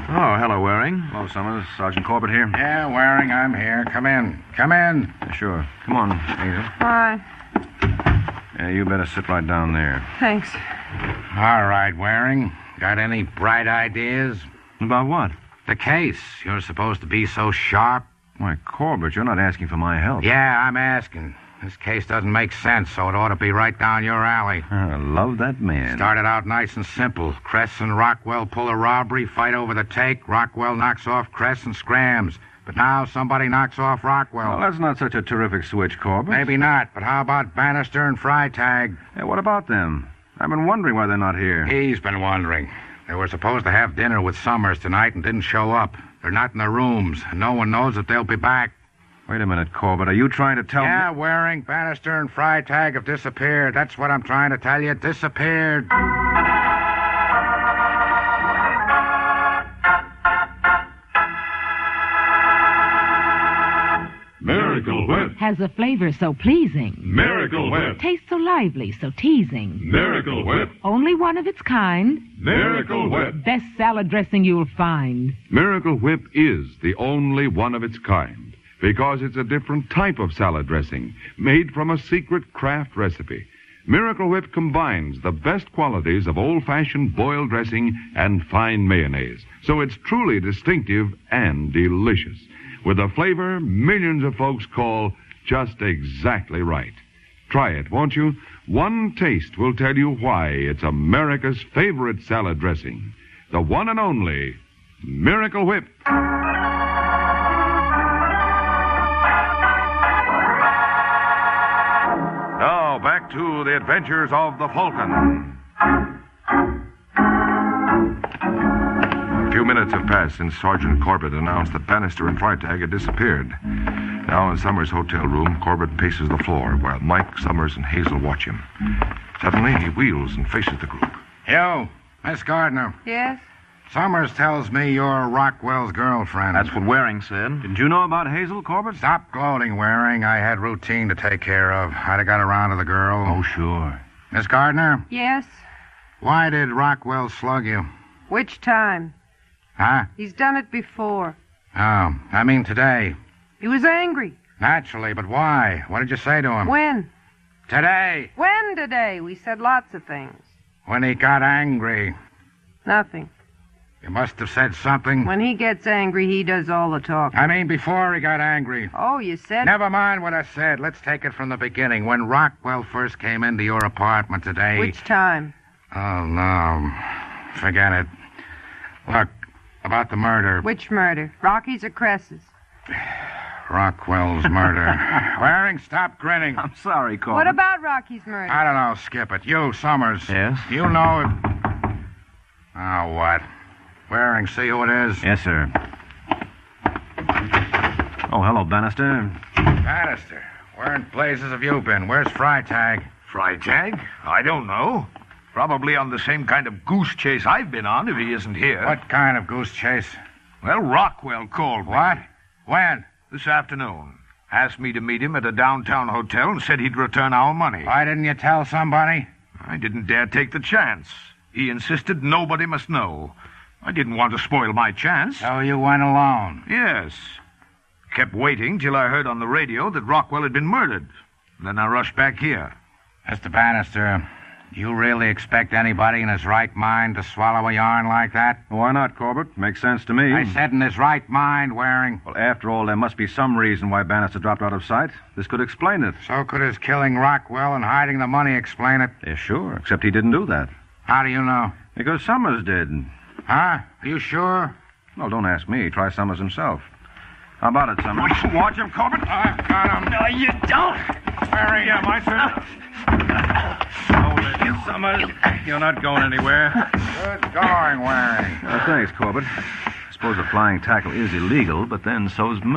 Oh, hello, Waring. Hello, Summers. Sergeant Corbett here. Yeah, Waring, I'm here. Come in. Come in. Sure. Come on, Hazel. Hi. Yeah, you better sit right down there. Thanks. All right, Waring. Got any bright ideas? About what? The case. You're supposed to be so sharp. Why, Corbett, you're not asking for my help. Yeah, I'm asking. This case doesn't make sense, so it ought to be right down your alley. I love that man. Started out nice and simple. Cress and Rockwell pull a robbery, fight over the take. Rockwell knocks off Cress and scrams. But now somebody knocks off Rockwell. Well, that's not such a terrific switch, Corbett. Maybe not, but how about Bannister and Freitag? Hey, what about them? I've been wondering why they're not here. He's been wondering. They were supposed to have dinner with Summers tonight and didn't show up. They're not in their rooms, and no one knows that they'll be back. Wait a minute, Corbett. Are you trying to tell me... Yeah, Waring, Bannister, and Freitag have disappeared. That's what I'm trying to tell you. Disappeared. Miracle Whip. Has a flavor so pleasing. Miracle Whip. Tastes so lively, so teasing. Miracle Whip. Only one of its kind. Miracle Whip. Best salad dressing you'll find. Miracle Whip is the only one of its kind because it's a different type of salad dressing made from a secret craft recipe. Miracle Whip combines the best qualities of old-fashioned boiled dressing and fine mayonnaise, so it's truly distinctive and delicious, with a flavor millions of folks call just exactly right. Try it, won't you? One taste will tell you why it's America's favorite salad dressing. The one and only Miracle Whip. Now, back to the adventures of the Falcon. A few minutes have passed since Sergeant Corbett announced that Bannister and Freitag had disappeared. Now in Summers' hotel room, Corbett paces the floor while Mike, Summers, and Hazel watch him. Suddenly, he wheels and faces the group. Yo, Miss Gardner. Yes? Summers tells me you're Rockwell's girlfriend. That's what Waring said. Didn't you know about Hazel, Corbett? Stop gloating, Waring. I had routine to take care of. I'd have got around to the girl. Oh, sure. Miss Gardner, Yes? why did Rockwell slug you? Which time? Huh? He's done it before. Oh, I mean today. He was angry. Naturally, but why? What did you say to him? When? Today, When today? We said lots of things. when he got angry. Nothing. You must have said something. When he gets angry, he does all the talking. I mean, before he got angry. Oh, you said... Never mind what I said. Let's take it from the beginning. When Rockwell first came into your apartment today... Which time? Oh, no. Forget it. Look, about the murder. Which murder? Rocky's or Cress's? Rockwell's murder. Waring, stop grinning. I'm sorry, Corbett. What about Rocky's murder? I don't know. Skip it. You, Summers. Yes? You know it. Oh, what? Waring, see who it is? Yes, sir. Oh, hello, Bannister. Bannister. Where in blazes have you been? Where's Freitag? Freitag? I don't know. Probably on the same kind of goose chase I've been on if he isn't here. What kind of goose chase? Well, Rockwell called me. What? When? This afternoon. Asked me to meet him at a downtown hotel and said he'd return our money. Why didn't you tell somebody? I didn't dare take the chance. He insisted nobody must know. I didn't want to spoil my chance. So you went alone. Yes. Kept waiting till I heard on the radio that Rockwell had been murdered. Then I rushed back here. Mr. Bannister, do you really expect anybody in his right mind to swallow a yarn like that? Why not, Corbett? Makes sense to me. I said in his right mind, Waring. Well, after all, there must be some reason why Bannister dropped out of sight. This could explain it. So could his killing Rockwell and hiding the money explain it? Yeah, sure, except he didn't do that. How do you know? Because Summers did. Huh? Are you sure? Well, don't ask me. Try Summers himself. How about it, Summers? Watch him, Corbett. I've got him. No, you don't. Waring. Yeah, my turn. Hold it, Summers. You're not going anywhere. Good going, Waring. Thanks, Corbett. I suppose a flying tackle is illegal, but then so's